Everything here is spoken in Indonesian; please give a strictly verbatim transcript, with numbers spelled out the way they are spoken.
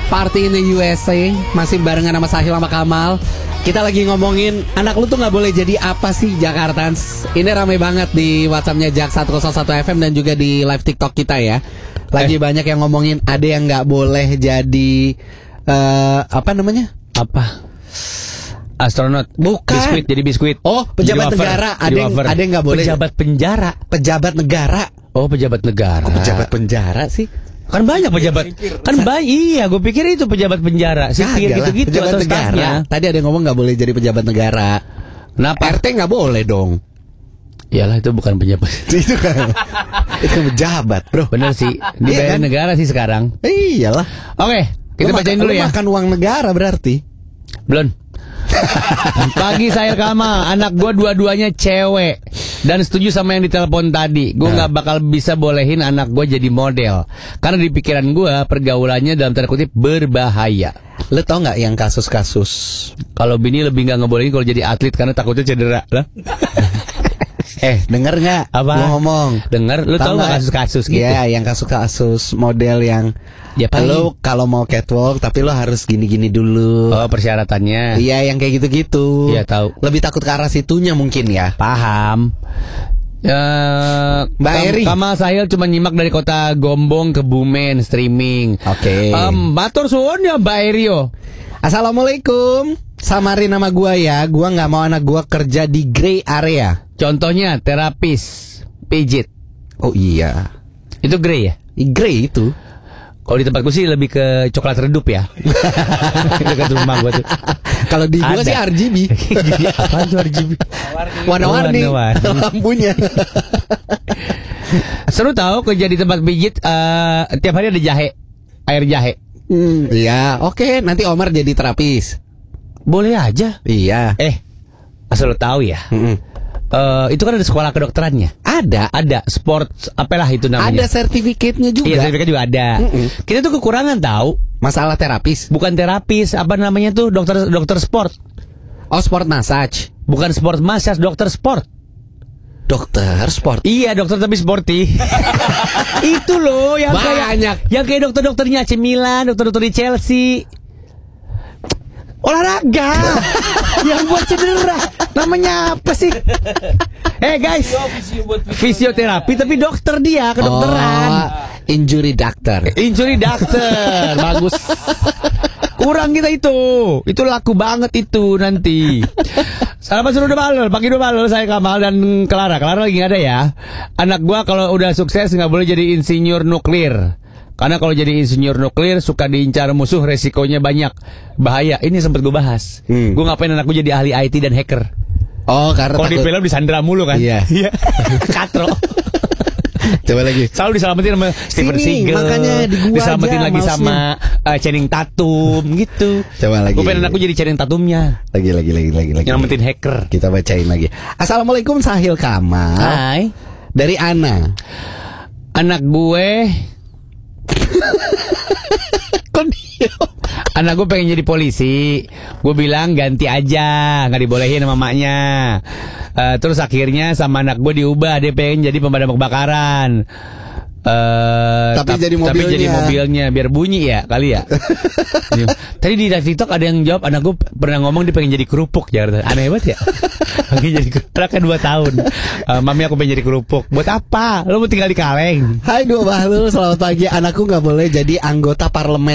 Party in the U S A. Masih barengan sama Sahil sama Kamal. Kita lagi ngomongin anak lu tuh gak boleh jadi apa sih Jakartans. Ini rame banget di WhatsAppnya Jak seratus satu F M dan juga di live TikTok kita ya. Lagi eh. banyak yang ngomongin ada yang gak boleh jadi uh, apa namanya? Apa? Astronot. Bukan. Biskuit, jadi biskuit. Oh, pejabat negara. Ada yang, ada yang gak boleh. Pejabat penjara. Pejabat negara. Oh, pejabat negara. Kok pejabat penjara sih? Kan banyak pejabat. Kan banyak. Iya, gue pikir itu pejabat penjara. Sipir gitu-gitu atau stafnya. Tadi ada yang ngomong gak boleh jadi pejabat negara. Kenapa? R T gak boleh dong. Iyalah, itu bukan pejabat. Itu kan itu kan pejabat, bro. Bener sih. Di iya kan? Negara sih sekarang. Iyalah. Oke, kita lu bacain makan, dulu ya. Makan uang negara berarti. Belum. Pagi saya Kamal, anak gue dua-duanya cewek dan setuju sama yang ditelepon tadi. Gue nggak bakal bisa bolehin anak gue jadi model karena di pikiran gue pergaulannya dalam tanda kutip berbahaya. Lo tau nggak yang kasus-kasus kalau bini lebih nggak ngebolehin kalau jadi atlet karena takutnya cedera lah. Eh, denger nggak? Apa? Gua ngomong. Denger. Lu tau nggak kasus-kasus gitu? Iya, yang kasus-kasus model yang ya, lo kalau mau catwalk tapi lo harus gini-gini dulu. Oh, persyaratannya. Iya, yang kayak gitu-gitu. Iya, tahu. Lebih takut ke arah situnya mungkin ya. Paham. Uh, Mbak Eri. Kamal Sahil cuma nyimak dari kota Gombong ke Bumen streaming. Oke. Okay. Um, Matur suwun ya Mbak Erio. Assalamualaikum. Samarin nama gua ya. Gua nggak mau anak gua kerja di grey area. Contohnya terapis pijit. Oh iya. Itu grey ya? Grey itu. Kalau di tempatku sih lebih ke coklat redup ya. Dekat rumah gua tuh. Kalau di gua sih R G B. Apaan tuh R G B? Warna-warni lampunya. Seru tau kerja di tempat pijit. uh, Tiap hari ada jahe, air jahe. Hmm, iya, oke. Okay. Nanti Omar jadi terapis. Boleh aja. Iya. Eh, asal lo tahu ya. Mm-mm. Uh, itu kan ada sekolah kedokterannya. Ada, ada sport, apalah itu namanya. Ada sertifikatnya juga. Iya, sertifikat juga ada. Mm-mm. Kita tuh kekurangan tahu. Masalah terapis. Bukan terapis, apa namanya tuh dokter dokter sport. Oh, sport massage. Bukan sport massage, dokter sport. Dokter sport. Iya, dokter tapi sporty. Itu loh yang banyak. Kayak, yang kayak dokter-dokternya A C Milan, dokter-dokter di Chelsea. Olahraga yang buat cedera. Namanya apa sih? Eh hey guys, fisioterapi tapi dokter dia, kedokteran. Oh, injury doctor. Injury doctor. Bagus. Kurang kita itu. Itu laku banget itu nanti. Selamat suruh balol, pagi dua balol saya Kamal dan Clara. Clara lagi gak ada ya. Anak gua kalau udah sukses nggak boleh jadi insinyur nuklir. Karena kalau jadi insinyur nuklir suka diincar musuh, resikonya banyak, bahaya. Ini sempat gue bahas. Hmm. Gue ngapain anak gue jadi ahli I T dan hacker? Oh, karena kalau di film disandera mulu kan? Iya. Katro. Coba lagi. Selalu diselamatin sama Steven Seagal. Makanya di gua diselamatin aja, lagi sama uh, Channing Tatum gitu. Coba lagi. Gue pengen anak gue jadi Channing Tatumnya. Lagi lagi lagi lagi lagi. Nyelamatin hacker. Kita bacain lagi. Assalamualaikum Sahil Kamal. Hai. Dari Ana. Anak gue anak gue pengen jadi polisi. Gue bilang ganti aja, nggak dibolehin sama maknya. uh, Terus akhirnya sama anak gue diubah, dia pengen jadi pemadam kebakaran. Uh, tapi, ta- jadi tapi jadi mobilnya biar bunyi ya kali ya. Tadi di live TikTok ada yang jawab, anak gue pernah ngomong dia pengen jadi kerupuk Jakarta. Aneh banget ya. Pengen jadi kerupuk, anaknya dua tahun. uh, Mami aku pengen jadi kerupuk. Buat apa? Lo mau tinggal di kaleng. Hai dua bahlul, selamat pagi. Anakku gak boleh jadi anggota parlemen.